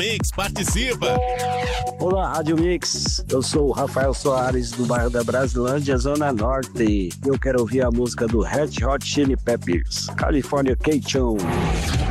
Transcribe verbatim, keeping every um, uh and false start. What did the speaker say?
Mix, participa! Olá, Rádio Mix. Eu sou o Rafael Soares, do bairro da Brasilândia, Zona Norte. E eu quero ouvir a música do Red Hot Chili Peppers, California Cation.